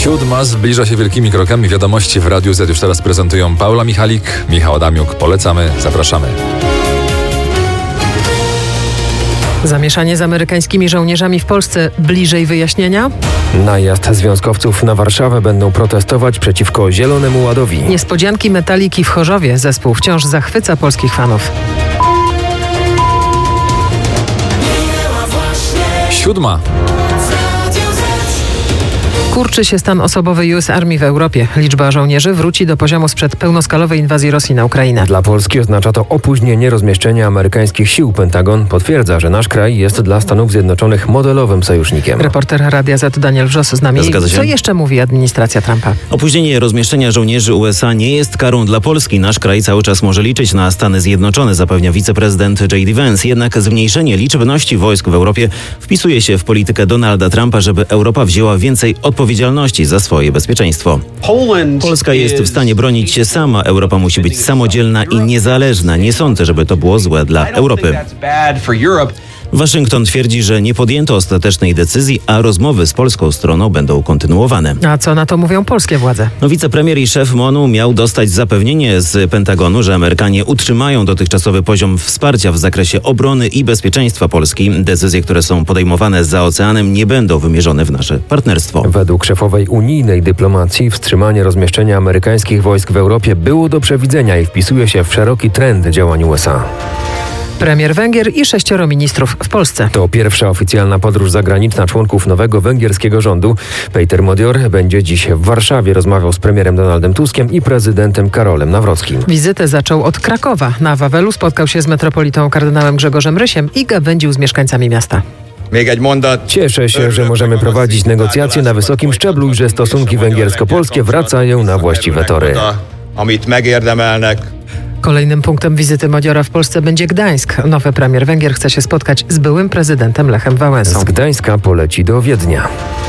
7 zbliża się wielkimi krokami. Wiadomości w Radiu Z już teraz prezentują Paula Michalik, Michał Adamiuk. Polecamy, zapraszamy. Zamieszanie z amerykańskimi żołnierzami w Polsce bliżej wyjaśnienia? Najazd związkowców na Warszawę, będą protestować przeciwko Zielonemu Ładowi. Niespodzianki Metaliki w Chorzowie. Zespół wciąż zachwyca polskich fanów. 7. Kurczy się stan osobowy US Army w Europie. Liczba żołnierzy wróci do poziomu sprzed pełnoskalowej inwazji Rosji na Ukrainę. Dla Polski oznacza to opóźnienie rozmieszczenia amerykańskich sił. Pentagon potwierdza, że nasz kraj jest dla Stanów Zjednoczonych modelowym sojusznikiem. Reporter Radia Z Daniel Wrzos z nami. Co jeszcze mówi administracja Trumpa? Opóźnienie rozmieszczenia żołnierzy USA nie jest karą dla Polski. Nasz kraj cały czas może liczyć na Stany Zjednoczone, zapewnia wiceprezydent J.D. Vance. Jednak zmniejszenie liczebności wojsk w Europie wpisuje się w politykę Donalda Trumpa, żeby Europa wzięła więcej odpowiedzialności za swoje bezpieczeństwo. Polska jest w stanie bronić się sama. Europa musi być samodzielna i niezależna. Nie sądzę, żeby to było złe dla Europy. Waszyngton twierdzi, że nie podjęto ostatecznej decyzji, a rozmowy z polską stroną będą kontynuowane. A co na to mówią polskie władze? Wicepremier i szef MON-u miał dostać zapewnienie z Pentagonu, że Amerykanie utrzymają dotychczasowy poziom wsparcia w zakresie obrony i bezpieczeństwa Polski. Decyzje, które są podejmowane za oceanem, nie będą wymierzone w nasze partnerstwo. Według szefowej unijnej dyplomacji wstrzymanie rozmieszczenia amerykańskich wojsk w Europie było do przewidzenia i wpisuje się w szeroki trend działań USA. Premier Węgier i 6 ministrów w Polsce. To pierwsza oficjalna podróż zagraniczna członków nowego węgierskiego rządu. Peter Modior będzie dziś w Warszawie. Rozmawiał z premierem Donaldem Tuskiem i prezydentem Karolem Nawrockim. Wizytę zaczął od Krakowa. Na Wawelu spotkał się z metropolitą kardynałem Grzegorzem Rysiem i gawędził z mieszkańcami miasta. Cieszę się, że możemy prowadzić negocjacje na wysokim szczeblu i że stosunki węgiersko-polskie wracają na właściwe tory. Kolejnym punktem wizyty Modiora w Polsce będzie Gdańsk. Nowy premier Węgier chce się spotkać z byłym prezydentem Lechem Wałęsą. Z Gdańska poleci do Wiednia.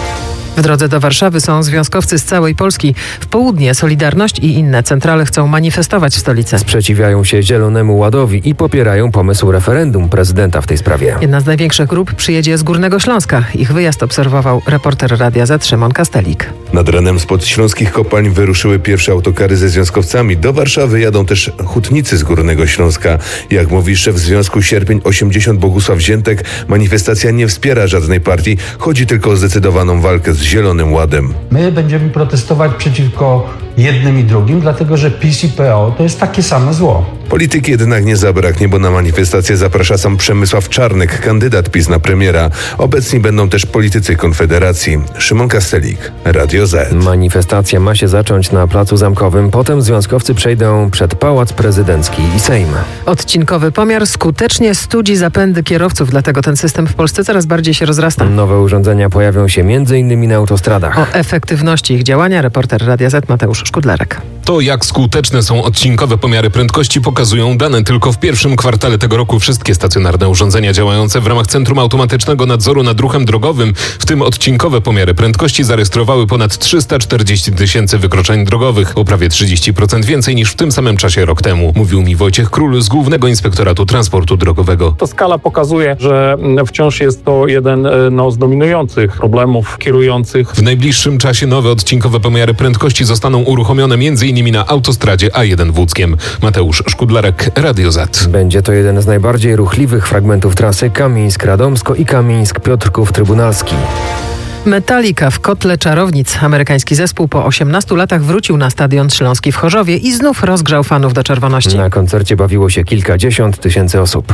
W drodze do Warszawy są związkowcy z całej Polski. W południe Solidarność i inne centrale chcą manifestować w stolicy. Sprzeciwiają się Zielonemu Ładowi i popierają pomysł referendum prezydenta w tej sprawie. Jedna z największych grup przyjedzie z Górnego Śląska. Ich wyjazd obserwował reporter Radia Z Szymon Kastelik. Nad ranem spod śląskich kopalń wyruszyły pierwsze autokary ze związkowcami. Do Warszawy jadą też hutnicy z Górnego Śląska. Jak mówi szef Związku Sierpień 80 Bogusław Ziętek, manifestacja nie wspiera żadnej partii. Chodzi tylko o zdecydowaną walkę z Zielonym Ładem. My będziemy protestować przeciwko jednym i drugim, dlatego że PiS i PO to jest takie same zło. Polityki jednak nie zabraknie, bo na manifestację zaprasza sam Przemysław Czarnek, kandydat PiS na premiera. Obecni będą też politycy Konfederacji. Szymon Kastelik, Radio Z. Manifestacja ma się zacząć na Placu Zamkowym, potem związkowcy przejdą przed Pałac Prezydencki i Sejm. Odcinkowy pomiar skutecznie studzi zapędy kierowców, dlatego ten system w Polsce coraz bardziej się rozrasta. Nowe urządzenia pojawią się m.in. na autostradach. O efektywności ich działania reporter Radia Z Mateusz Szkudlarek. To, jak skuteczne są odcinkowe pomiary prędkości, pokazują dane. Tylko w pierwszym kwartale tego roku wszystkie stacjonarne urządzenia działające w ramach Centrum Automatycznego Nadzoru nad Ruchem Drogowym, w tym odcinkowe pomiary prędkości, zarejestrowały ponad 340 000 wykroczeń drogowych, o prawie 30% więcej niż w tym samym czasie rok temu. Mówił mi Wojciech Król z Głównego Inspektoratu Transportu Drogowego. To skala pokazuje, że wciąż jest to jeden z dominujących problemów kierujących. W najbliższym czasie nowe odcinkowe pomiary prędkości zostaną uruchomione m.in. na autostradzie A1 w Łódzkiem. Mateusz Szkudlarek, Radio Z. Będzie to jeden z najbardziej ruchliwych fragmentów trasy Kamińsk-Radomsko i Kamińsk-Piotrków-Trybunalski. Metalika w kotle czarownic. Amerykański zespół po 18 latach wrócił na Stadion Śląski w Chorzowie i znów rozgrzał fanów do czerwoności. Na koncercie bawiło się kilkadziesiąt tysięcy osób.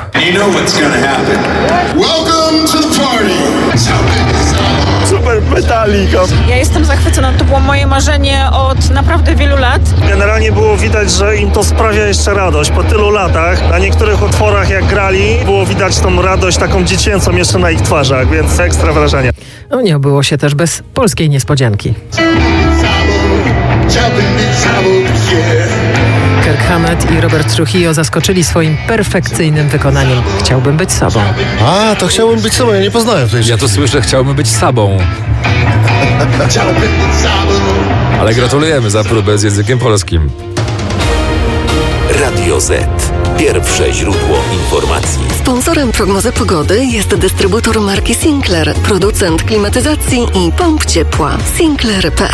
Super Metallica. Ja jestem zachwycona, to było moje marzenie od naprawdę wielu lat. Generalnie było widać, że im to sprawia jeszcze radość po tylu latach. Na niektórych utworach jak grali, było widać tą radość taką dziecięcą jeszcze na ich twarzach, więc ekstra wrażenie. No nie obyło się też bez polskiej niespodzianki. Kirk Hammett i Robert Trujillo zaskoczyli swoim perfekcyjnym wykonaniem Chciałbym być sobą. A, to chciałbym być sobą, ja nie poznałem tej rzeczy. Ja to słyszę, chciałbym być sobą. Ale gratulujemy za próbę z językiem polskim. Radio Z. Pierwsze źródło informacji. Sponsorem prognozy pogody jest dystrybutor marki Sinclair, producent klimatyzacji i pomp ciepła. Sinclair.pl